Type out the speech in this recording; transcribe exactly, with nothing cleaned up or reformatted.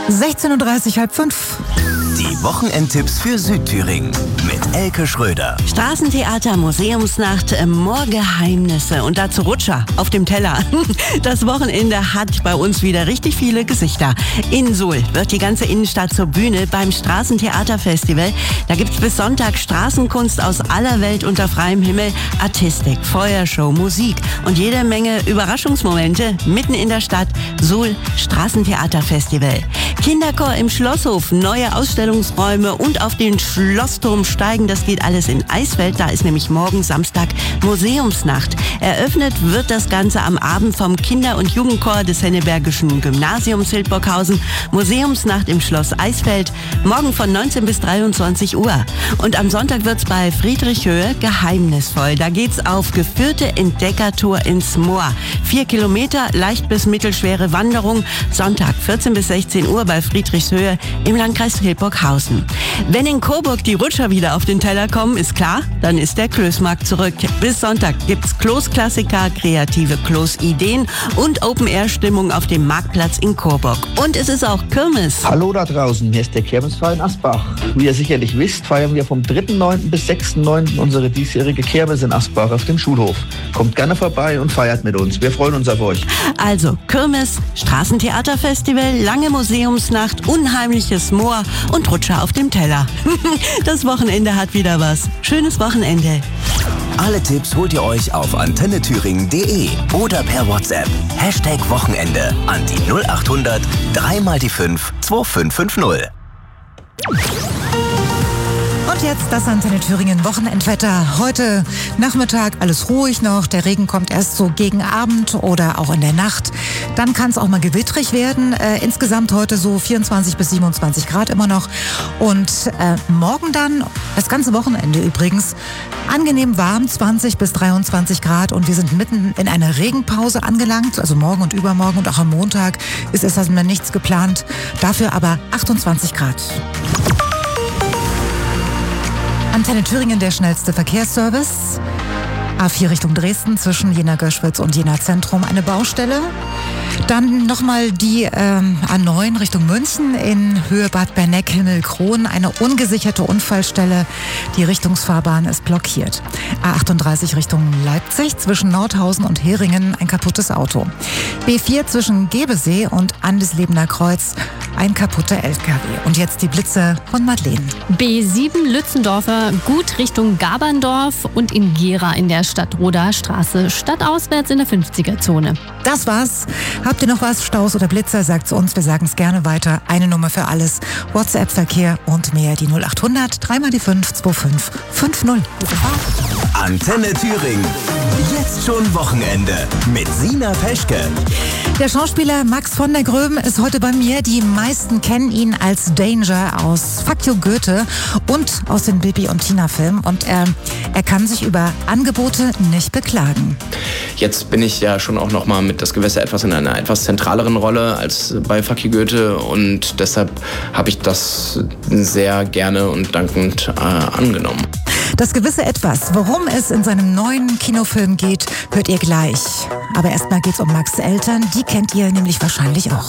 sechzehn Uhr dreißig, halb fünf. Die Wochenendtipps für Südthüringen mit Elke Schröder. Straßentheater, Museumsnacht, Moorgeheimnisse und dazu Rutscher auf dem Teller. Das Wochenende hat bei uns wieder richtig viele Gesichter. In Suhl wird die ganze Innenstadt zur Bühne beim Straßentheaterfestival. Da gibt's bis Sonntag Straßenkunst aus aller Welt unter freiem Himmel, Artistik, Feuershow, Musik und jede Menge Überraschungsmomente mitten in der Stadt. Suhl Straßentheaterfestival. Kinderchor im Schlosshof, neue Ausstellungsräume und auf den Schlossturm steigen. Das geht alles in Eisfeld. Da ist nämlich morgen Samstag Museumsnacht. Eröffnet wird das Ganze am Abend vom Kinder- und Jugendchor des Hennebergischen Gymnasiums Hildburghausen. Museumsnacht im Schloss Eisfeld. Morgen von neunzehn bis dreiundzwanzig Uhr. Und am Sonntag wird's bei Friedrichshöhe geheimnisvoll. Da geht's auf geführte Entdeckertour ins Moor. Vier Kilometer, leicht bis mittelschwere Wanderung. Sonntag vierzehn bis sechzehn Uhr bei Friedrichshöhe im Landkreis Hildburghausen. Wenn in Coburg die Rutscher wieder auf den Teller kommen, ist klar, dann ist der Klößmarkt zurück. Bis Sonntag gibt's Kloßklassiker, kreative Kloßideen und Open-Air-Stimmung auf dem Marktplatz in Coburg. Und es ist auch Kirmes. Hallo da draußen, hier ist der Kirmesverein Asbach. Wie ihr sicherlich wisst, feiern wir vom dritten neunten bis sechsten neunten unsere diesjährige Kirmes in Asbach auf dem Schulhof. Kommt gerne vorbei und feiert mit uns. Wir freuen uns auf euch. Also Kirmes, Straßentheaterfestival, lange Museumsnacht, unheimliches Moor und Rutscher auf dem Teller. Das Wochenende hat wieder was. Schönes Wochenende. Alle Tipps holt ihr euch auf antenne thüringen punkt de oder per WhatsApp. Hashtag Wochenende an die null acht hundert drei mal die fünf zwei fünf fünf null. Und jetzt das Antenne Thüringen Wochenendwetter. Heute Nachmittag alles ruhig noch. Der Regen kommt erst so gegen Abend oder auch in der Nacht. Dann kann es auch mal gewittrig werden. Äh, insgesamt heute so vierundzwanzig bis siebenundzwanzig Grad immer noch. Und äh, morgen dann, das ganze Wochenende übrigens, angenehm warm, zwanzig bis dreiundzwanzig Grad. Und wir sind mitten in einer Regenpause angelangt. Also morgen und übermorgen und auch am Montag ist es erstmal nichts geplant. Dafür aber achtundzwanzig Grad. Antenne Thüringen, der schnellste Verkehrsservice. A vier Richtung Dresden zwischen Jena-Göschwitz und Jena-Zentrum eine Baustelle. Dann nochmal die ähm, A neun Richtung München in Höhe Bad Berneck, Himmelkron. Eine ungesicherte Unfallstelle. Die Richtungsfahrbahn ist blockiert. A achtunddreißig Richtung Leipzig zwischen Nordhausen und Heringen ein kaputtes Auto. B vier zwischen Gebesee und Andeslebener Kreuz ein kaputter L K W. Und jetzt die Blitze von Madeleine. B sieben Lützendorfer gut Richtung Gaberndorf und in Gera in der Stadtroder Straße stadtauswärts in der fünfziger-Zone. Das war's. Habt ihr noch was? Staus oder Blitzer? Sagt's uns. Wir sagen es gerne weiter. Eine Nummer für alles. WhatsApp-Verkehr und mehr. Die null acht hundert drei mal die fünf zwei fünf fünf null. Antenne Thüringen. Jetzt schon Wochenende mit Sina Peschke. Der Schauspieler Max von der Gröben ist heute bei mir. Die meisten kennen ihn als Danger aus Fuck You Goethe und aus den Bibi und Tina Filmen. Und er, er kann sich über Angebote nicht beklagen. Jetzt bin ich ja schon auch noch mal mit Das Gewässer etwas in einer etwas zentraleren Rolle als bei Fuck You Goethe. Und deshalb habe ich das sehr gerne und dankend äh, angenommen. Das gewisse Etwas, worum es in seinem neuen Kinofilm geht, hört ihr gleich. Aber erstmal geht's um Max' Eltern. Die kennt ihr nämlich wahrscheinlich auch.